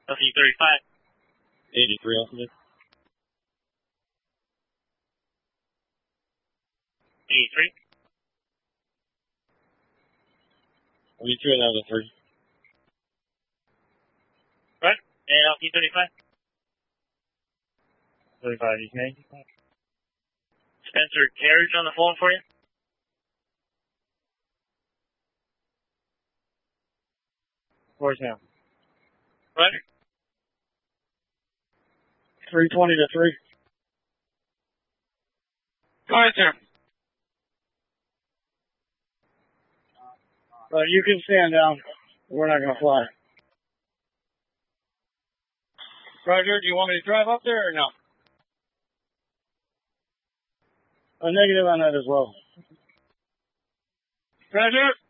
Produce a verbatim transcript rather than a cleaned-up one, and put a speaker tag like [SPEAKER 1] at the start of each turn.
[SPEAKER 1] L T thirty-five.
[SPEAKER 2] eighty-three, altitude.
[SPEAKER 1] eighty-three.
[SPEAKER 2] eighty-two and out of three.
[SPEAKER 1] Right. And L T thirty-five.
[SPEAKER 2] thirty-five, you can.
[SPEAKER 1] Spencer Carriage on the phone for you.
[SPEAKER 2] Voicemail.
[SPEAKER 1] Roger.
[SPEAKER 2] three twenty to three.
[SPEAKER 1] Go ahead, sir.
[SPEAKER 2] Uh, you can stand down. We're not going to fly.
[SPEAKER 1] Roger, do you want me to drive up there or no?
[SPEAKER 2] A negative on that as well.
[SPEAKER 1] Roger.